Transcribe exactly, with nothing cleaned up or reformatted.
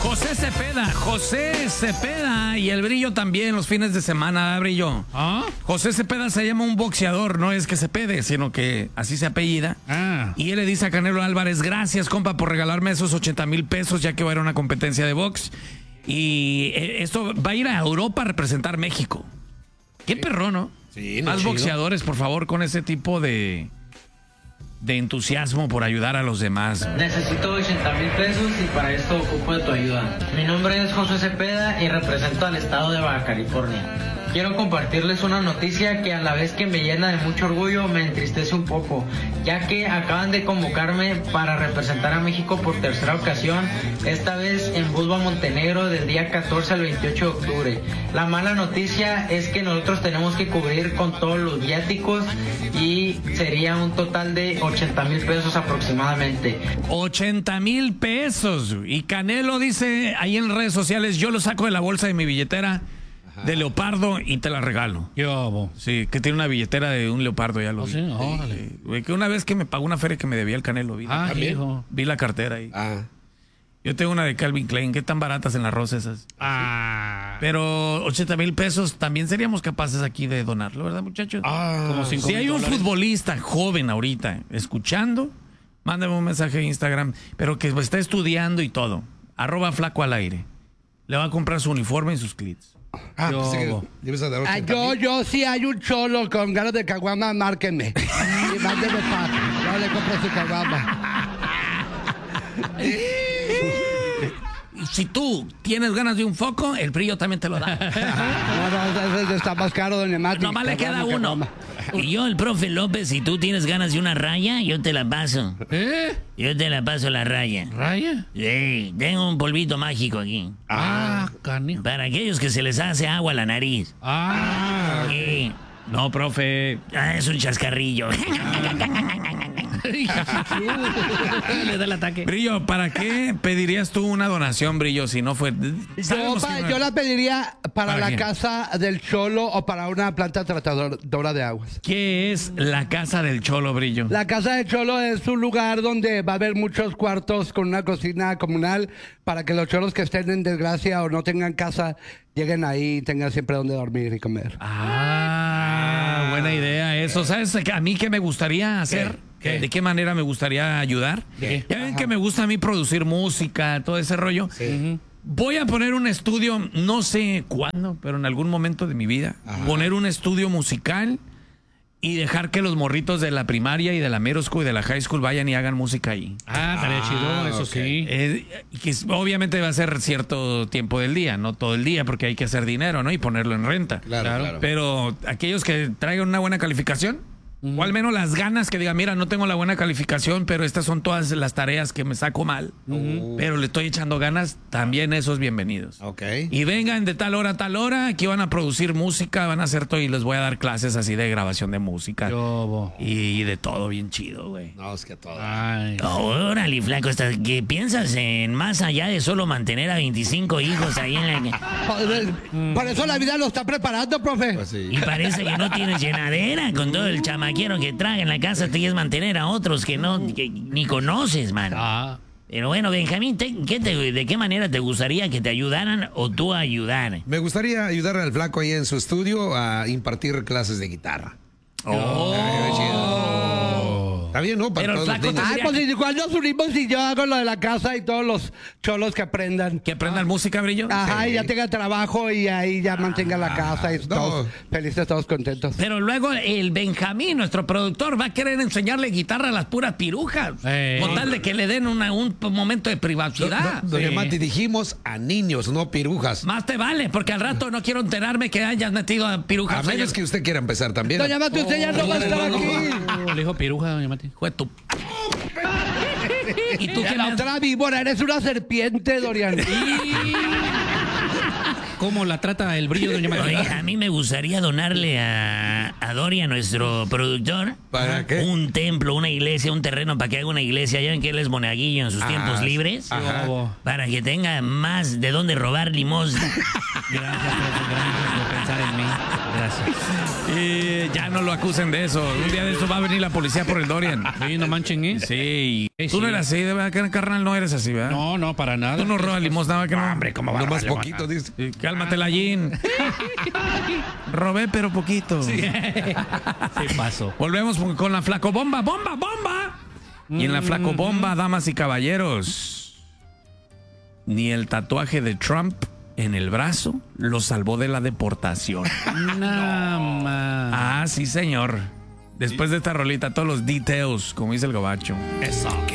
José Cepeda, José Cepeda y el Brillo también los fines de semana, Brillo. ¿Ah? José Cepeda se llama un boxeador, no es que se pede, sino que así se apellida. Ah. Y él le dice a Canelo Álvarez, gracias, compa, por regalarme esos ochenta mil pesos, ya que va a ir a una competencia de box. Y esto va a ir a Europa a representar México. Qué perro, ¿no? Sí, no, Más chido. boxeadores, por favor, con ese tipo de, de entusiasmo por ayudar a los demás. Necesito ochenta mil pesos y para esto ocupo de tu ayuda. Mi nombre es José Cepeda y represento al estado de Baja California. Quiero compartirles una noticia que a la vez que me llena de mucho orgullo me entristece un poco, ya que acaban de convocarme para representar a México por tercera ocasión, esta vez en Budva, Montenegro, del día catorce al veintiocho de octubre. La mala noticia es que nosotros tenemos que cubrir con todos los viáticos y sería un total de ochenta mil pesos aproximadamente. ochenta mil pesos. Y Canelo dice ahí en redes sociales, yo lo saco de la bolsa de mi billetera de leopardo y te la regalo. Yo, Sí, que tiene una billetera de un leopardo, ya lo ¿Oh, vi. sí? Órale. Güey, que una vez que me pagó una feria que me debía el Canelo, vi, Ah, ¿También? hijo. vi la cartera ahí. Ah. Yo tengo una de Calvin Klein, ¿qué tan baratas en la rosa esas? Ah. Pero ochenta mil pesos también seríamos capaces aquí de donarlo, ¿verdad, muchachos? Ah. Como cinco Si mil hay un dólares. futbolista joven ahorita escuchando, mándame un mensaje de Instagram, pero que está estudiando y todo. Arroba flaco al aire. Le va a comprar su uniforme y sus clits. Ah, Yo- pensé que le ibas a dar Ah, ochenta yo, mil. yo, si hay un cholo con ganas de caguama, márquenme. Y mándenme pack. Yo le compro su caguama. Si tú tienes ganas de un foco, el Brillo también te lo da. No, no, ese está más caro, doña Mati. Nomás le queda Caguama, uno. caguama. Y yo, el profe López, si tú tienes ganas de una raya, yo te la paso. ¿Eh? Yo te la paso la raya. ¿Raya? Sí, tengo un polvito mágico aquí. Ah, canijo. Para aquellos que se les hace agua a la nariz. Ah. Sí. No, profe. Ah, es un chascarrillo. Le da el ataque. Brillo, ¿para qué pedirías tú una donación, Brillo, si no fue... Yo, Sabemos pa- que no- yo la pediría para, ¿Para la quién? casa del cholo o para una planta tratadora de aguas. ¿Qué es la casa del Cholo, Brillo? La casa del cholo es un lugar donde va a haber muchos cuartos con una cocina comunal para que los cholos que estén en desgracia o no tengan casa lleguen ahí y tengan siempre donde dormir y comer. Ah, buena idea eso. ¿Sabes a mí qué me gustaría hacer? ¿Qué? ¿De qué manera me gustaría ayudar? ¿Qué? Ya ven que me gusta a mí producir música, todo ese rollo. Ujú. Voy a poner un estudio, no sé cuándo, pero en algún momento de mi vida, poner un estudio musical y dejar que los morritos de la primaria y de la middle school y de la high school vayan y hagan música ahí. Ah, estaría Ah, chido, eso ok. sí. Eh, que es- obviamente va a ser cierto tiempo del día, no todo el día, porque hay que hacer dinero, ¿no? Y ponerlo en renta. Claro, Claro. claro. Pero aquellos que traigan una buena calificación, o al menos las ganas que digan, mira, no tengo la buena calificación, pero estas son todas las tareas que me saco mal, pero le estoy echando ganas, también esos bienvenidos. Ok. Y vengan de tal hora a tal hora, aquí van a producir música, van a hacer todo y les voy a dar clases así de grabación de música. Yo, Y de todo bien chido, güey. No, es que todo. Ay. Órale, flaco, ¿estás- ¿qué piensas en más allá de solo mantener a veinticinco hijos ahí en la... Joder, Por eso la vida lo está preparando, profe. Pues sí. Y parece que no tienes llenadera con todo el chamaquiero que trae en la casa, te quieres mantener a otros que no que ni conoces, mano. Ah. Pero bueno, Benjamín, te- ¿qué te- ¿de qué manera te gustaría que te ayudaran o tú ayudar? Me gustaría ayudar al flaco ahí en su estudio a impartir clases de guitarra. Oh. Ay, chido. Está bien, ¿no? Para Pero el todos los flaco niños. Ay, pues ¿y cuándo nos unimos y yo hago lo de la casa y todos los cholos que aprendan? Que aprendan música, Brillo. Ajá, y ya tenga trabajo y ahí ya mantenga la casa y no. todos felices, todos contentos. Pero luego el Benjamín, nuestro productor, va a querer enseñarle guitarra a las puras pirujas. Eh. Con tal de que le den una- un momento de Do- privacidad. do- Doña Sí. Mati, dijimos a niños, no pirujas. Más te vale, porque al rato no quiero enterarme que hayas metido a pirujas. A menos que usted quiera empezar también. Doña Mati, usted ya no va a estar aquí. Oh, le dijo piruja, doña Mati. Hijo de tu- ¿Y tú Y qué la me has- otra víbora, eres una serpiente, Dorian. cómo la trata el brillo, doña María. Oye, a mí me gustaría donarle a, a Dori, a nuestro productor, ¿Para qué? un templo, una iglesia, un terreno para que haga una iglesia. Ya ven que él es monaguillo en sus Ah, tiempos libres. ajá. Para que tenga más de dónde robar limosna. Gracias, profe, gracias por pensar en mí. Gracias. Y ya no lo acusen de eso. Un día de eso va a venir la policía por el Dorian. Sí, no manchen, ¿eh? Sí. Sí, Tú no sí. eras así, de verdad, carnal, no eres así, ¿verdad? No, no, para nada. Tú no robas limosna, ¿verdad que no? Hombre, ¿cómo va a No más robar poquito, dice. Sí, cálmate, la Jean. Robé, pero poquito. Sí, pasó. Volvemos con la flaco bomba, bomba, bomba. Y en la flaco bomba, damas y caballeros, ni el tatuaje de Trump en el brazo lo salvó de la deportación. Nada más. Ah, sí, señor. Después de esta rolita, todos los details, como dice el gabacho. Eso.